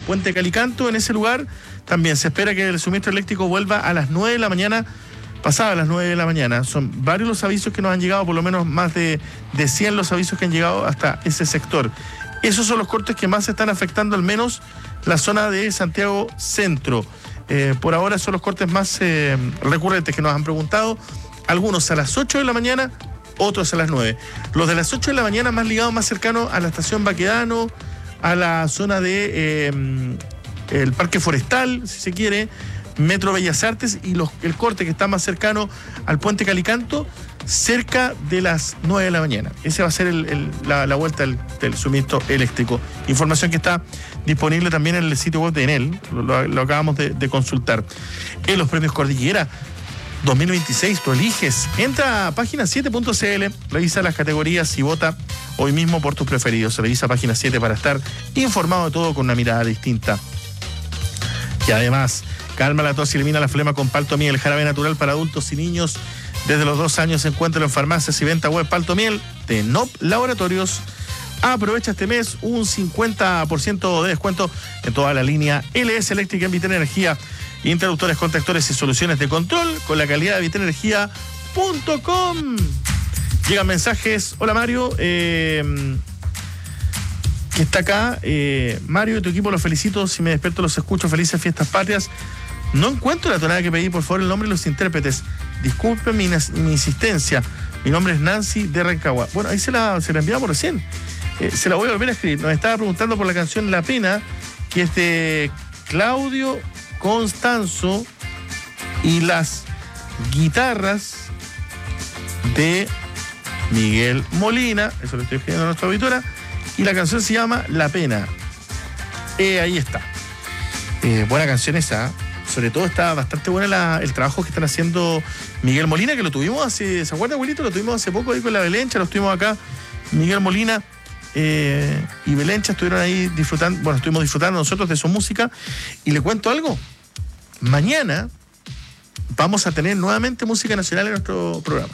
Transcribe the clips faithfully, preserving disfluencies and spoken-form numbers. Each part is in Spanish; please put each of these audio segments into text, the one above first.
Puente Calicanto. En ese lugar también se espera que el suministro eléctrico vuelva a las nueve de la mañana, pasada las nueve de la mañana. Son varios los avisos que nos han llegado, por lo menos más de, de cien los avisos que han llegado hasta ese sector. Esos son los cortes que más están afectando al menos la zona de Santiago Centro. Eh, por ahora son los cortes más eh, recurrentes que nos han preguntado. Algunos a las ocho de la mañana, otros a las nueve. Los de las ocho de la mañana más ligados, más cercanos a la estación Baquedano, a la zona de eh, el Parque Forestal, si se quiere, Metro Bellas Artes, y los, el corte que está más cercano al Puente Calicanto, cerca de las nueve de la mañana. Ese va a ser el, el, la, la vuelta del, del suministro eléctrico. Información que está disponible también en el sitio web de Enel, lo, lo, lo acabamos de, de consultar. En los premios Cordillera dos mil veintiséis, tú eliges. Entra a página siete punto c l, revisa las categorías y vota hoy mismo por tus preferidos. Revisa página siete para estar informado de todo con una mirada distinta. Y además, calma la tos y elimina la flema con Paltomiel, el jarabe natural para adultos y niños. Desde los dos años se encuentra en farmacias y venta web. Paltomiel de N O P Laboratorios. Aprovecha este mes un cincuenta por ciento de descuento en toda la línea L S Eléctrica en Vitel Energía. Interruptores, contactores y soluciones de control con la calidad de vitel energía punto com. Llegan mensajes. Hola Mario, eh, que está acá. Eh, Mario y tu equipo, los felicito. Si me despierto los escucho. Felices fiestas patrias. No encuentro la tonada que pedí, por favor, el nombre de los intérpretes. Disculpen mi, mi insistencia. Mi nombre es Nancy de Rancagua. Bueno, ahí se la, se la enviamos recién. Eh, se la voy a volver a escribir. Nos estaba preguntando por la canción La Pena, que es de Claudio Constanzo y las guitarras de Miguel Molina. Eso lo estoy escribiendo a nuestra auditora. Y la canción se llama La Pena. Eh, ahí está. Eh, buena canción esa. Sobre todo está bastante buena la, el trabajo que están haciendo Miguel Molina, que lo tuvimos hace, ¿se acuerda, abuelito? Lo tuvimos hace poco ahí con la Belencha, lo estuvimos acá, Miguel Molina eh, y Belencha estuvieron ahí disfrutando, bueno, estuvimos disfrutando nosotros de su música. Y le cuento algo, mañana vamos a tener nuevamente música nacional en nuestro programa.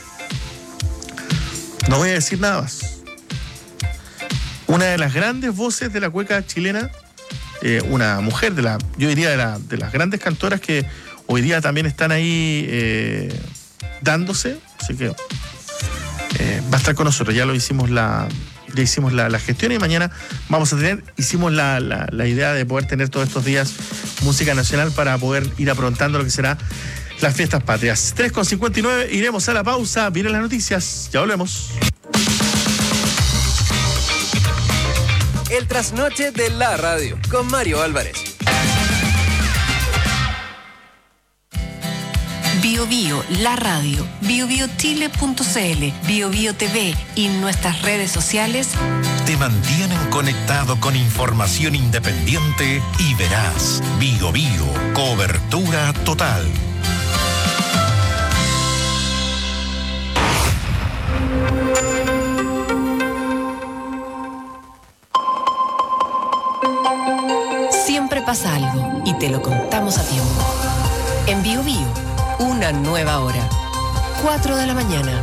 No voy a decir nada más. Una de las grandes voces de la cueca chilena, Eh, una mujer de la, yo diría de, la, de las grandes cantoras que hoy día también están ahí eh, dándose, así que eh, va a estar con nosotros. Ya lo hicimos la, ya hicimos la, la gestión y mañana vamos a tener, hicimos la, la, la idea de poder tener todos estos días música nacional para poder ir aprontando lo que será las fiestas patrias. tres con cincuenta y nueve, iremos a la pausa, vienen las noticias, ya volvemos. El trasnoche de la radio con Mario Álvarez. Bio Bio, la radio, bio bio chile punto c l, Bio Bio T V y nuestras redes sociales te mantienen conectado con información independiente y veraz. Bio Bio, cobertura total. Siempre pasa algo y te lo contamos a tiempo. En Bio Bio, una nueva hora. cuatro de la mañana.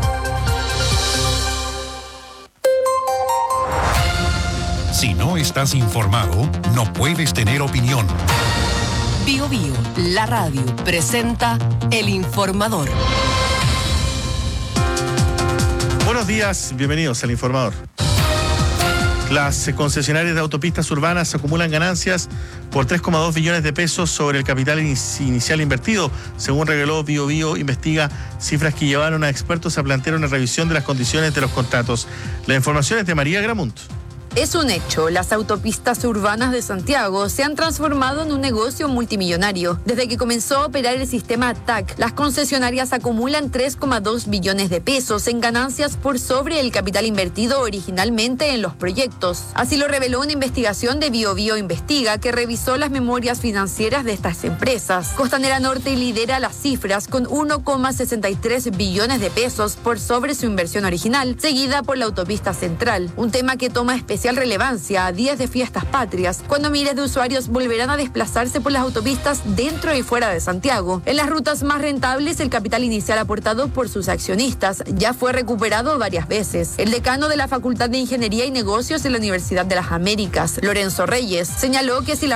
Si no estás informado, no puedes tener opinión. Bio Bio, la radio, presenta El Informador. Buenos días, bienvenidos al Informador. Las concesionarias de autopistas urbanas acumulan ganancias por tres coma dos billones de pesos sobre el capital inicial invertido, según reveló Bio Bio Investiga, cifras que llevaron a expertos a plantear una revisión de las condiciones de los contratos. La información es de María Gramunt. Es un hecho, las autopistas urbanas de Santiago se han transformado en un negocio multimillonario. Desde que comenzó a operar el sistema T A C, las concesionarias acumulan tres coma dos billones de pesos en ganancias por sobre el capital invertido originalmente en los proyectos. Así lo reveló una investigación de Bio Bio Investiga que revisó las memorias financieras de estas empresas. Costanera Norte lidera las cifras con uno coma sesenta y tres billones de pesos por sobre su inversión original, seguida por la autopista Central, un tema que toma especial relevancia a días de fiestas patrias, cuando miles de usuarios volverán a desplazarse por las autopistas dentro y fuera de Santiago. En las rutas más rentables, el capital inicial aportado por sus accionistas ya fue recuperado varias veces. El decano de la Facultad de Ingeniería y Negocios de la Universidad de las Américas, Lorenzo Reyes, señaló que si la